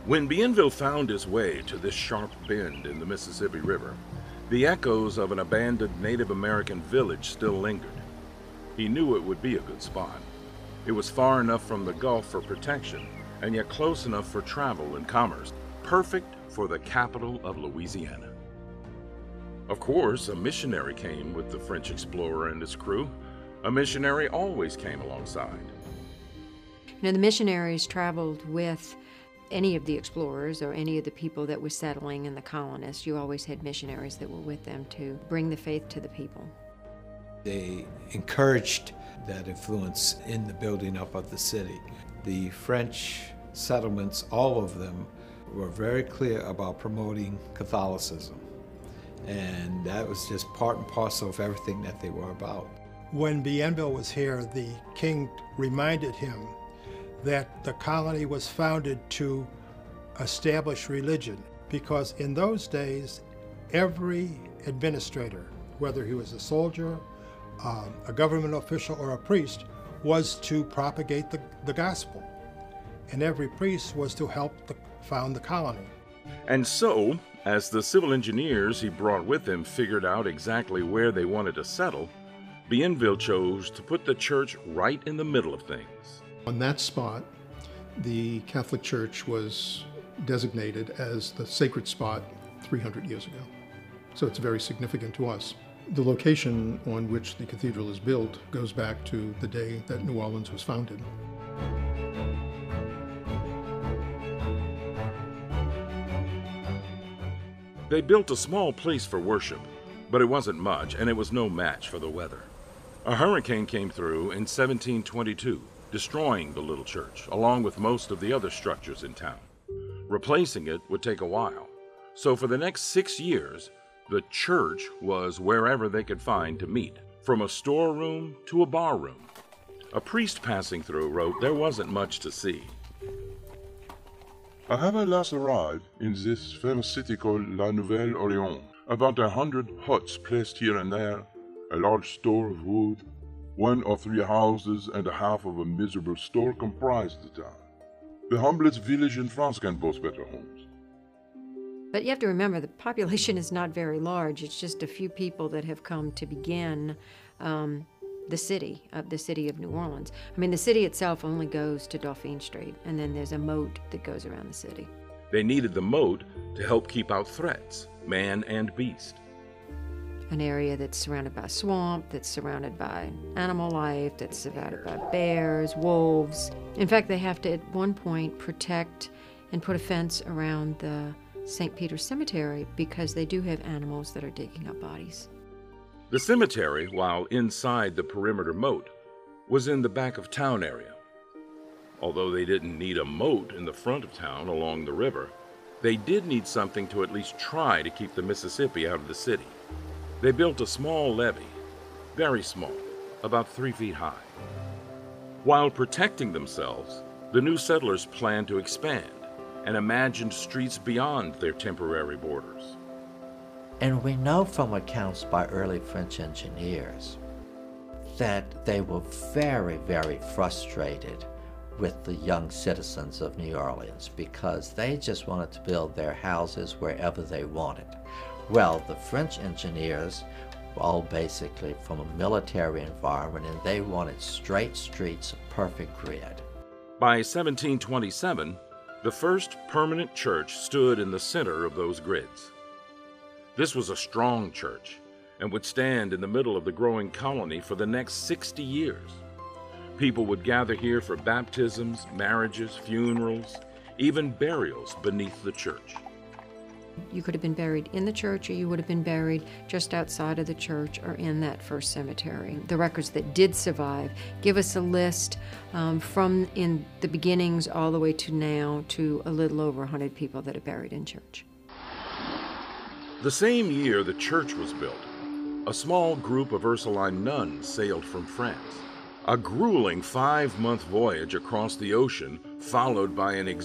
When Bienville found his way to this sharp bend in the Mississippi River, the echoes of an abandoned Native American village still lingered. He knew it would be a good spot. It was far enough from the Gulf for protection, and yet close enough for travel and commerce, perfect for the capital of Louisiana. Of course, a missionary came with the French explorer and his crew. A missionary always came alongside. The missionaries traveled with any of the explorers or any of the people that were settling and the colonists. You always had missionaries that were with them to bring the faith to the people. They encouraged that influence in the building up of the city. The French settlements, all of them, were very clear about promoting Catholicism. And that was just part and parcel of everything that they were about. When Bienville was here, the king reminded him that the colony was founded to establish religion, because in those days, every administrator, whether he was a soldier, a government official, or a priest, was to propagate the gospel. And every priest was to help found the colony. And so, as the civil engineers he brought with him figured out exactly where they wanted to settle, Bienville chose to put the church right in the middle of things. On that spot, the Catholic Church was designated as the sacred spot 300 years ago. So it's very significant to us. The location on which the cathedral is built goes back to the day that New Orleans was founded. They built a small place for worship, but it wasn't much, and it was no match for the weather. A hurricane came through in 1722, destroying the little church, along with most of the other structures in town. Replacing it would take a while, so for the next 6 years, the church was wherever they could find to meet, from a storeroom to a barroom. A priest passing through wrote there wasn't much to see. I have at last arrived in this fair city called La Nouvelle Orléans. About 100 huts placed here and there, a large store of wood, 1 or 3 houses and a half of a miserable store comprise the town. The humblest village in France can boast better homes. But you have to remember, the population is not very large. It's just a few people that have come to begin the city of New Orleans. I mean, the city itself only goes to Dauphine Street, and then there's a moat that goes around the city. They needed the moat to help keep out threats, man and beast. An area that's surrounded by swamp, that's surrounded by animal life, that's surrounded by bears, wolves. In fact, they have to, at one point, protect and put a fence around the St. Peter's Cemetery because they do have animals that are digging up bodies. The cemetery, while inside the perimeter moat, was in the back of town area. Although they didn't need a moat in the front of town along the river, they did need something to at least try to keep the Mississippi out of the city. They built a small levee, very small, about 3 feet high. While protecting themselves, the new settlers planned to expand and imagined streets beyond their temporary borders. And we know from accounts by early French engineers that they were very, very frustrated with the young citizens of New Orleans because they just wanted to build their houses wherever they wanted. Well, the French engineers were all basically from a military environment, and they wanted straight streets, a perfect grid. By 1727, the first permanent church stood in the center of those grids. This was a strong church and would stand in the middle of the growing colony for the next 60 years. People would gather here for baptisms, marriages, funerals, even burials beneath the church. You could have been buried in the church, or you would have been buried just outside of the church or in that first cemetery. The records that did survive give us a list from in the beginnings all the way to now to a little over 100 people that are buried in church. The same year the church was built, a small group of Ursuline nuns sailed from France. A grueling 5-month voyage across the ocean, followed by an